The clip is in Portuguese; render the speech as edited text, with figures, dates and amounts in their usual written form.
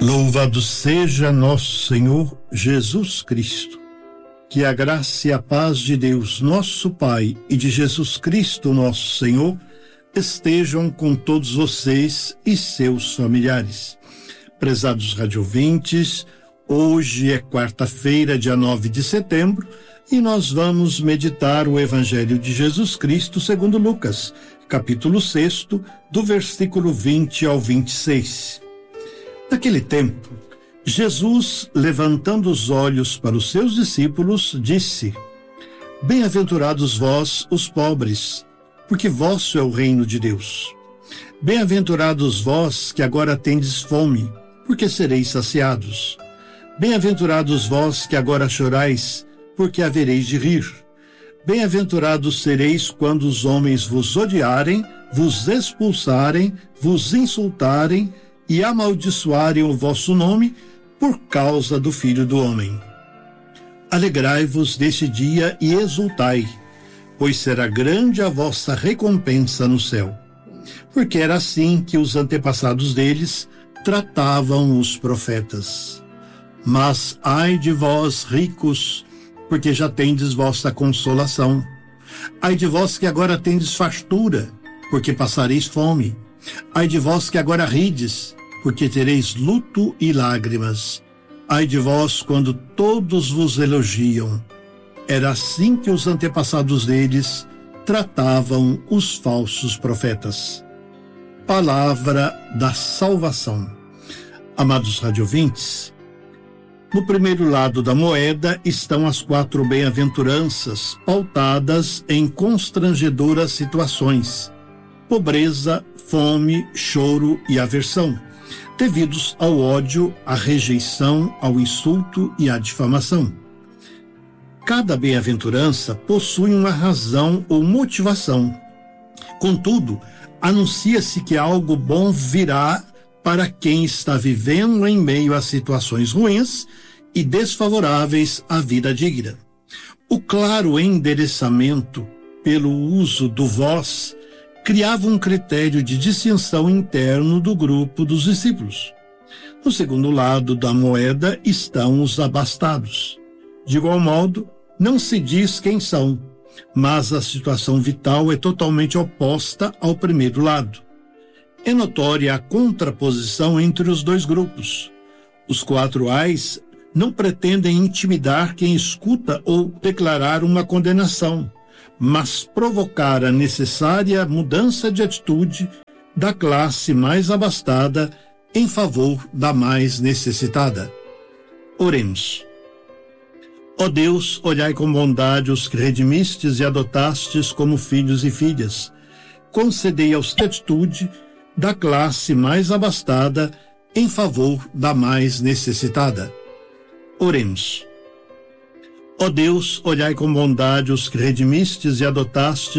Louvado seja nosso Senhor Jesus Cristo. Que a graça e a paz de Deus, nosso Pai, e de Jesus Cristo, nosso Senhor, estejam com todos vocês e seus familiares. Prezados radiovintes, hoje é quarta-feira, dia 9 de setembro, e nós vamos meditar o Evangelho de Jesus Cristo segundo Lucas, capítulo 6, do versículo 20 ao 26. Naquele tempo, Jesus, levantando os olhos para os seus discípulos, disse: Bem-aventurados vós, os pobres, porque vosso é o reino de Deus. Bem-aventurados vós que agora tendes fome, porque sereis saciados. Bem-aventurados vós que agora chorais, porque havereis de rir. Bem-aventurados sereis quando os homens vos odiarem, vos expulsarem, vos insultarem e amaldiçoarem o vosso nome por causa do Filho do Homem. Alegrai-vos desse dia e exultai, pois será grande a vossa recompensa no céu. Porque era assim que os antepassados deles tratavam os profetas. Mas ai de vós, ricos, porque já tendes vossa consolação. Ai de vós que agora tendes fartura, porque passareis fome. Ai de vós que agora rides, porque tereis luto e lágrimas. Ai de vós quando todos vos elogiam. Era assim que os antepassados deles tratavam os falsos profetas. Palavra da salvação. Amados radiovintes, no primeiro lado da moeda estão as 4 bem-aventuranças pautadas em constrangedoras situações: pobreza, fome, choro e aversão, devidos ao ódio, à rejeição, ao insulto e à difamação. Cada bem-aventurança possui uma razão ou motivação. Contudo, anuncia-se que algo bom virá para quem está vivendo em meio a situações ruins e desfavoráveis à vida digna. O claro endereçamento pelo uso do vós criava um critério de distinção interno do grupo dos discípulos. No segundo lado da moeda estão os abastados. De igual modo, não se diz quem são, mas a situação vital é totalmente oposta ao primeiro lado. É notória a contraposição entre os dois grupos. Os 4 ais não pretendem intimidar quem escuta ou declarar uma condenação, mas provocar a necessária mudança de atitude da classe mais abastada em favor da mais necessitada. Oremos. Ó Deus, olhai com bondade os que redimistes e adotastes como filhos e filhas. Concedei aos que atitude da classe mais abastada em favor da mais necessitada. Oremos. Ó Deus, olhai com bondade os que redimistes e adotastes